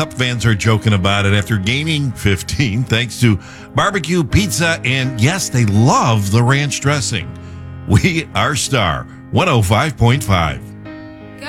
Up fans are joking about it after gaining 15 thanks to barbecue, pizza, and yes, they love the ranch dressing. We are Star 105.5.